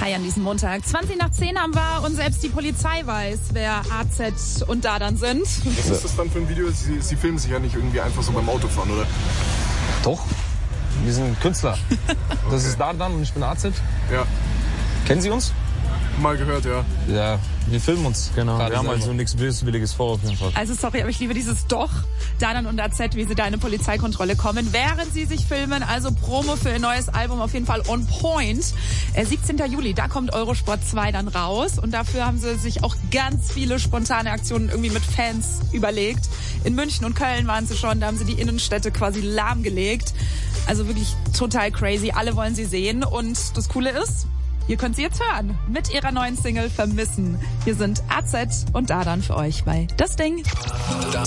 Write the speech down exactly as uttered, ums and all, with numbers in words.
Hi an diesem Montag. zwanzig nach zehn haben wir und selbst die Polizei weiß, wer A Z und Dardan sind. Was ist das dann für ein Video? Sie, Sie filmen sich ja nicht irgendwie einfach so beim Autofahren, oder? Doch, wir sind Künstler. Das ist Dardan und ich bin A Z. Ja. Kennen Sie uns? Mal gehört, ja. Ja, wir filmen uns. Genau, Gerade wir haben selber. also nichts Böswilliges vor auf jeden Fall. Also sorry, aber ich liebe dieses Doch, Dardan und A Z, wie sie da in eine Polizeikontrolle kommen, während sie sich filmen. Also Promo für ihr neues Album auf jeden Fall on point. Äh, siebzehnten Juli, da kommt Eurosport zwei dann raus. Und dafür haben sie sich auch ganz viele spontane Aktionen irgendwie mit Fans überlegt. In München und Köln waren sie schon, da haben sie die Innenstädte quasi lahmgelegt. Also wirklich total crazy. Alle wollen sie sehen. Und das Coole ist, ihr könnt sie jetzt hören mit ihrer neuen Single Vermissen. Hier sind A Z und Dardan für euch bei Das Ding. Das